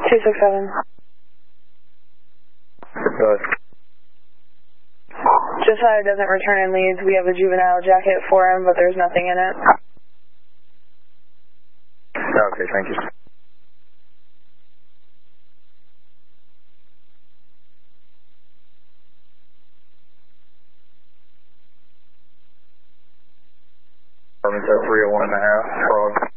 267. Josiah doesn't return in leads. We have a juvenile jacket for him, but there's nothing in it. Okay, thank you. Department's at 301 and a half, Frog.